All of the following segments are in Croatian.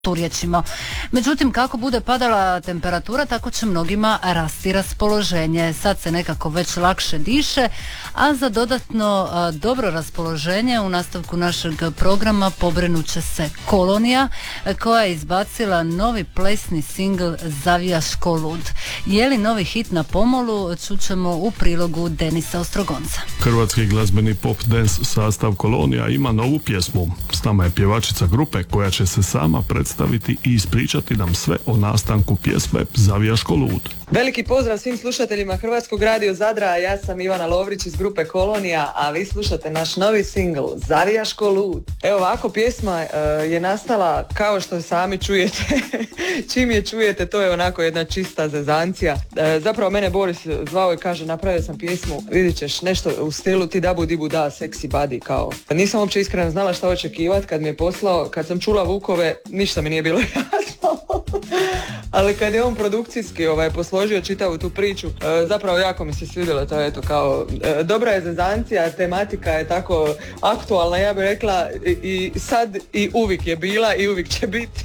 turjećimo. Međutim, kako bude padala temperatura, tako će mnogima rasti raspoloženje. Sad se nekako već lakše diše, a za dodatno dobro raspoloženje u nastavku našeg programa pobrinut će se Kolonija, koja je izbacila novi plesni singl Zavijaš ko lud. Je li novi hit na pomolu, čućemo u prilogu Denisa Ostrogonca. Hrvatski glazbeni pop dance sastav Kolonija ima novu pjesmu. S nama je pjevačica grupe koja će se sama predstaviti i ispričati nam sve o nastanku pjesme Zavijaš ko lud. Veliki pozdrav svim slušateljima Hrvatskog radio Zadra, ja sam Ivana Lovrić iz grupe Kolonija, a vi slušate naš novi singl Zavijaš ko lud. Evo ovako, pjesma je nastala kao što sami čujete, čim je čujete to je onako jedna čista zezancija. Zapravo mene Boris zvao i kaže napravio sam pjesmu, vidit ćeš nešto u stilu ti dabu dibu da, sexy body kao. Nisam uopće iskreno znala šta očekivati kad mi je poslao, kad sam čula Vukove, ništa mi nije bilo jasno. Ali kad je on produkcijski posložio čitavu tu priču, zapravo jako mi se svidjelo to, eto kao, dobra je zezancija, tematika je tako aktualna, ja bih rekla i sad i uvijek je bila i uvijek će biti.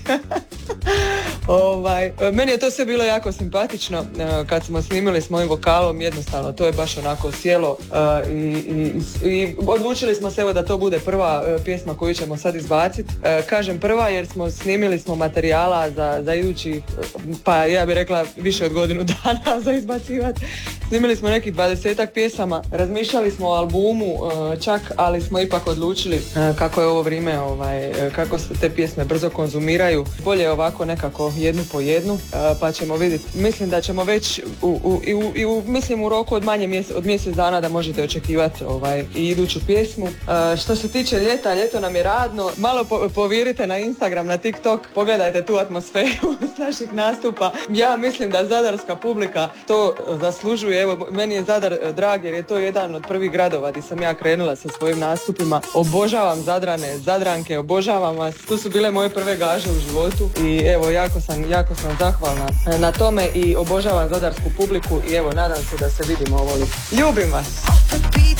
Meni je to sve bilo jako simpatično kad smo snimili s mojim vokalom, jednostavno to je baš onako sjelo i odlučili smo se evo da to bude prva pjesma koju ćemo sad izbaciti. Kažem prva jer snimili smo materijala za idući, pa ja bih rekla više od godinu dana za izbacivati. Snimili smo nekih 20-ak pjesama, razmišljali smo o albumu čak, ali smo ipak odlučili kako je ovo vrijeme, kako se te pjesme brzo konzumiraju. Bolje je ovako nekako jednu po jednu, pa ćemo vidjeti. Mislim da ćemo već mislim u roku od mjesec dana da možete očekivati i iduću pjesmu. Što se tiče ljeta, ljeto nam je radno. Malo povirite na Instagram, na TikTok, pogledajte tu atmosferu s naših nastupa. Ja mislim da zadarska publika to zaslužuje. Evo, meni je Zadar drag jer je to jedan od prvih gradova gdje sam ja krenula sa svojim nastupima. Obožavam Zadrane, Zadranke, obožavam vas. Tu su bile moje prve gaže u životu i evo, jako sam zahvalna na tome i obožavam zadarsku publiku i evo, nadam se da se vidimo ovoli. Ljubim vas!